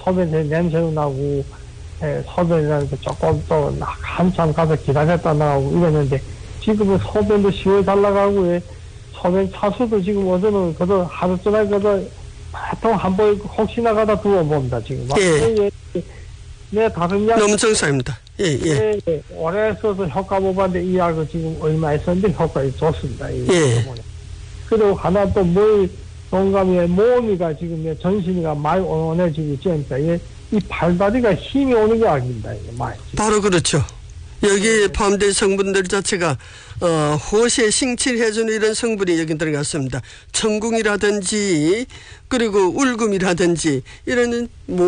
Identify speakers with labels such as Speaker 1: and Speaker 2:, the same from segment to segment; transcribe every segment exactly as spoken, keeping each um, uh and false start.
Speaker 1: 소변에 냄새도 나고, 예, 소변이라는 게 조금 또 한참 가서 기다렸다 나오고 이랬는데, 지금은 소변도 시월 잘 나가고, 예, 소변 차수도 지금 어제는 그저 하루 전에 그저 보통 한 번 혹시나 가다 두어 봅니다, 지금.
Speaker 2: 예.
Speaker 1: 예, 네, 다른 약.
Speaker 2: 너무 정상입니다. 예, 예.
Speaker 1: 예, 예. 오래 써서 효과 못 봤는데 이 약을 지금 얼마 썼는데 효과가 좋습니다. 이
Speaker 2: 예.
Speaker 1: 그리고 하나 또 뭘 동감에 몸이가 지금 전신이가 많이 온온해지고 있으니까 이 팔다리가 힘이 오는 게 아닙니다. 이게 많이.
Speaker 2: 바로 그렇죠. 여기에 포함된 성분들 자체가 어, 호세 싱칠해주는 이런 성분이 여기 들어갔습니다. 천궁이라든지 그리고 울금이라든지 이런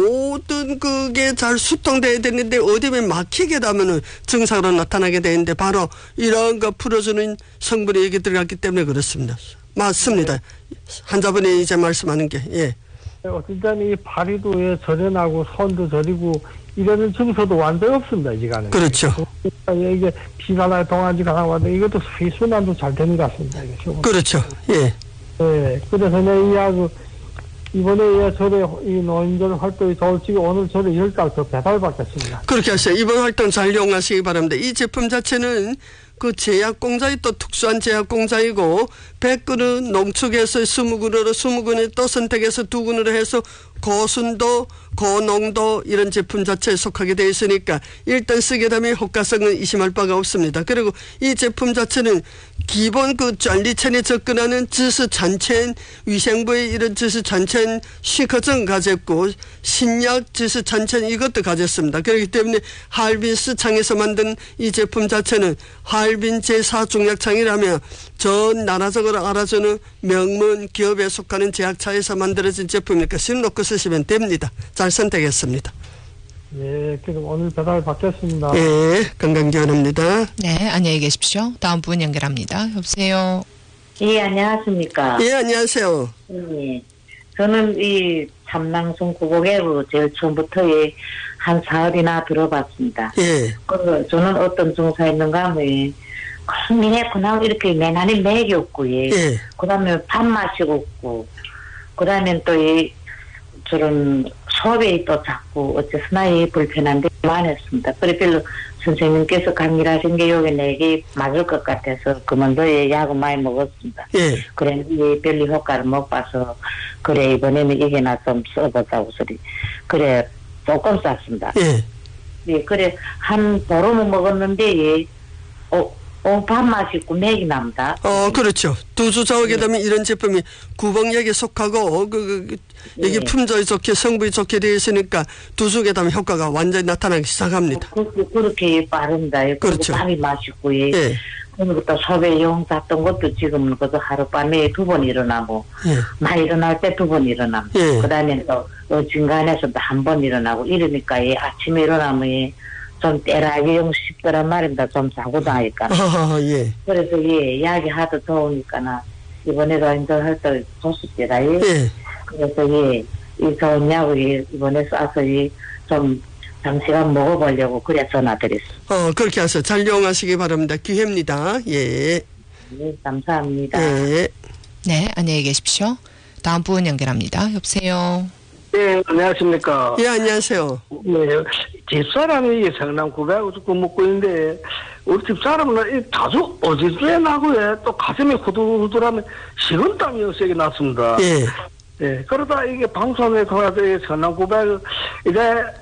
Speaker 2: 모든 그게 잘 수통돼야 되는데 어디에 막히게 되면 증상으로 나타나게 되는데 바로 이런 거 풀어주는 성분이 여기 들어갔기 때문에 그렇습니다. 맞습니다. 환자분이 이제 말씀하는 게. 예.
Speaker 1: 어쨌든 이 발이도 예, 저련하고 손도 저리고 이러는 증서도 완전히 없습니다. 이 시간에.
Speaker 2: 그렇죠.
Speaker 1: 이게 피가나 동안지가 나와도 이것도 휘순환도 잘 되는 것 같습니다.
Speaker 2: 그렇죠. 예.
Speaker 1: 예. 그래서 내 이 약을 이번에 예, 저래 이 노인들 활동이 좋을지 오늘 저래 열 달 더 배달 받겠습니다.
Speaker 2: 그렇게 하세요. 이번 활동 잘 이용하시기 바랍니다. 이 제품 자체는 그 제약공자의 또 특수한 제약공자이고 백 그릇 농축해서 이십 그릇으로 이십 그릇 또 선택해서 두 그릇으로 해서 고순도 고농도 이런 제품 자체에 속하게 되어 있으니까 일단 쓰게 되면 효과성은 의심할 바가 없습니다. 그리고 이 제품 자체는 기본 그 전리천에 접근하는 지수 잔첸 위생부의 이런 지수 잔첸 시커증 가졌고 신약 지수 잔첸 이것도 가졌습니다. 그렇기 때문에 하얼빈스 창에서 만든 이 제품 자체는 하얼빈 제사 중약창이라며 전 나라적으로 알아주는 명문 기업에 속하는 제약차에서 만들어진 제품이니까 심 놓고 쓰시면 됩니다. 잘 선택했습니다.
Speaker 1: 예, 그럼 오늘 배달 받겠습니다.
Speaker 2: 예, 건강기원입니다.
Speaker 3: 네, 안녕히 계십시오. 다음 분 연결합니다. 여보세요.
Speaker 4: 예, 안녕하십니까.
Speaker 2: 예, 안녕하세요.
Speaker 4: 예, 저는 이 삼랑송 구곡앱을 제일 처음부터 예, 한 사흘이나 들어봤습니다.
Speaker 2: 예.
Speaker 4: 그 저는 어떤 증사 있는가 하면 미네 그냥 이렇게 매난이 맥이 없고 예.
Speaker 2: 예.
Speaker 4: 그다음에 밥맛이 없고 그다음에 또 이 저런 소변이 또 자꾸 어째서나 이 불편한데 많았습니다. 그래 별로 선생님께서 강의를 하신 게 여기 내게 맞을 것 같아서 그만둬 약을 많이 먹었습니다.
Speaker 2: 예.
Speaker 4: 그래 별로 효과를 못 봐서 그래 이번에는 이게나 좀 써보자고 소리 그래 조금 쌌습니다.
Speaker 2: 예.
Speaker 4: 예, 그래 한 보름은 먹었는데 예, 어, 어 밥맛이 있고 맥이 납니다.
Speaker 2: 어, 그렇죠. 두 주 자오게 되면 이런 제품이 구봉약에 속하고, 그, 그, 그 이게
Speaker 4: 예.
Speaker 2: 품질이 좋게 성분이 좋게 되어 있으니까 두 주게 되면 효과가 완전히 나타나기 시작합니다.
Speaker 4: 그, 그, 그렇게 빠릅니다. 예.
Speaker 2: 그렇죠.
Speaker 4: 밥이 맛있고, 예.
Speaker 2: 예.
Speaker 4: 그리고 소변용 잤던 것도 지금은 그저 하룻밤에 두 번 일어나고,
Speaker 2: 예.
Speaker 4: 많이 일어날 때 두 번 일어납니다.
Speaker 2: 예.
Speaker 4: 그 다음에 또, 어중간에서도 한 번 일어나고, 이러니까, 예, 아침에 일어나면, 예, 좀 때라기 영 싶더란 말입니다. 좀 자고 나니까.
Speaker 2: 아, 예.
Speaker 4: 그래서, 예, 약이 하도 좋으니까나, 이번에도 이제 할때 좋습니다. 예.
Speaker 2: 예.
Speaker 4: 그래서, 예, 이 좋은 약을 이번에 쏴서, 예, 좀, 장시간 먹어보려고 그래 전화드렸습니다.
Speaker 2: 어, 그렇게 해서 잘 이용하시기 바랍니다. 기회입니다. 예.
Speaker 4: 네, 감사합니다.
Speaker 2: 예.
Speaker 3: 네, 안녕히 계십시오. 다음 분 연결합니다. 여보세요.
Speaker 5: 네, 안녕하십니까.
Speaker 2: 예, 안녕하세요.
Speaker 5: 네, 집사람이 성남 구백오십구 묵고 있는데, 우리 집사람은 자주 어지러에 나고요. 또 가슴이 후들후들하면 식은땀이 세게 났습니다.
Speaker 2: 예.
Speaker 5: 네, 그러다 이게 방송에 통해서 성남 구백, 이제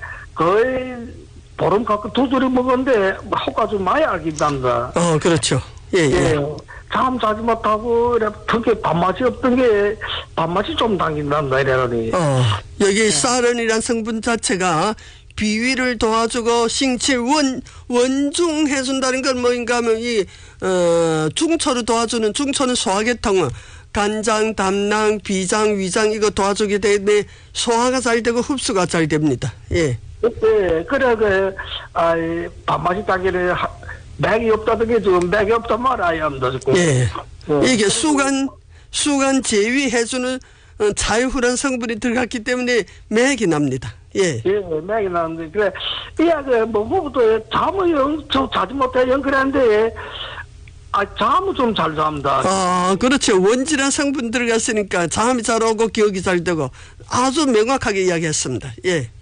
Speaker 5: 거의 보름 갖고 두드려 먹었는데, 효과 좀 많이 알긴 합니다.
Speaker 2: 어, 그렇죠. 예, 예.
Speaker 5: 예. 잠 자지 못하고, 이래, 특히 밥맛이 없던 게, 밥맛이 좀 당긴단다, 이래더니.
Speaker 2: 어, 여기 사른이란 성분 자체가 비위를 도와주고 싱칠 원, 원중 해준다는 건 뭐인가 하면 이, 어, 중초를 도와주는 중초는 소화계통은 간장, 담낭, 비장, 위장 이거 도와주게 되는데 소화가 잘 되고 흡수가 잘 됩니다. 예.
Speaker 5: 네, 그래, 그, 아, 밥맛이 당기는, 맥이 없다던 게 지금 맥이 없단 말 아야 합니다, 지금.
Speaker 2: 예.
Speaker 5: 어.
Speaker 2: 이게 수간, 수간 제위해주는 어, 자유후란 성분이 들어갔기 때문에 맥이 납니다. 예.
Speaker 5: 예, 맥이 나는데, 그래, 이야기, 뭐, 후부터 잠을 영, 저 자지 못해 연결했는데, 아, 잠은 좀 잘 잡니다.
Speaker 2: 아, 그렇죠. 원질한 성분 들어갔으니까 잠이 잘 오고 기억이 잘 되고 아주 명확하게 이야기했습니다. 예.